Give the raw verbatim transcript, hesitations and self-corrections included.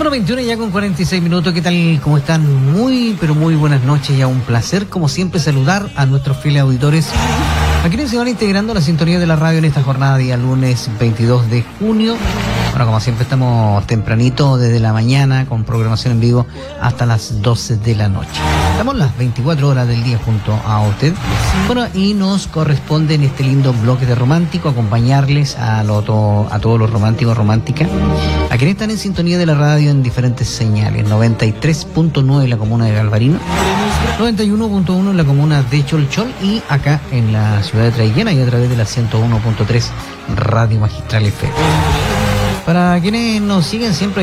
Bueno, veintiuno ya con cuarenta y seis minutos. ¿Qué tal? ¿Cómo están? Muy, pero muy buenas noches. Ya un placer, como siempre, saludar a nuestros fieles auditores, a quienes se van integrando a la sintonía de la radio en esta jornada día lunes veintidós de junio. Bueno, como siempre estamos tempranito desde la mañana con programación en vivo hasta las doce de la noche. Estamos las veinticuatro horas del día junto a usted. Bueno, y nos corresponde en este lindo bloque de romántico acompañarles a, lo, to, a todos los románticos, románticas, a quienes están en sintonía de la radio en diferentes señales. noventa y tres punto nueve en la comuna de Galvarino, noventa y uno punto uno en la comuna de Cholchol y acá en la ciudad de Traillena y a través de la ciento uno punto tres Radio Magistral F M. Para quienes nos siguen siempre